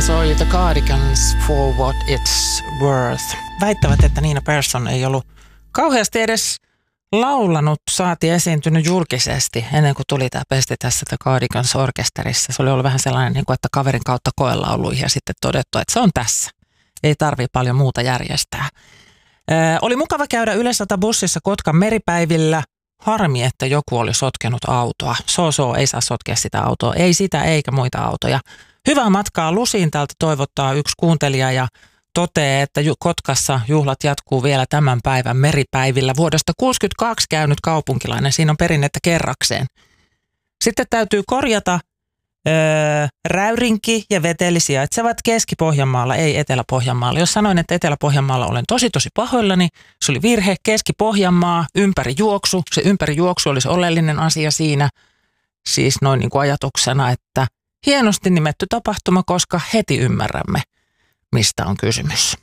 se oli The Cardigans For What It's Worth. Väittävät, että Nina Persson ei ollut kauheasti edes laulanut, saati esiintynyt julkisesti ennen kuin tuli tämä pesti tässä The Cardigans orkesterissa. Se oli ollut vähän sellainen, että kaverin kautta koelaulu ja sitten todettu, että se on tässä. Ei tarvitse paljon muuta järjestää. Oli mukava käydä Yle100 bussissa Kotkan meripäivillä. Harmi, että joku oli sotkenut autoa. Ei saa sotkea sitä autoa. Ei sitä eikä muita autoja. Hyvää matkaa Lusiin täältä toivottaa yksi kuuntelija ja toteaa, että Kotkassa juhlat jatkuu vielä tämän päivän meripäivillä. Vuodesta 1962 käynyt kaupunkilainen. Siinä on perinnettä kerrakseen. Sitten täytyy korjata Räyrinki ja Veteli sijaitsevat Keski-Pohjanmaalla, ei Etelä-Pohjanmaalla. Jos sanoin, että Etelä-Pohjanmaalla olen tosi pahoillani, se oli virhe. Keski-Pohjanmaa, ympärijuoksu. Se ympärijuoksu olisi oleellinen asia siinä. Siis noin niin kuin ajatuksena, että hienosti nimetty tapahtuma, koska heti ymmärrämme, mistä on kysymys.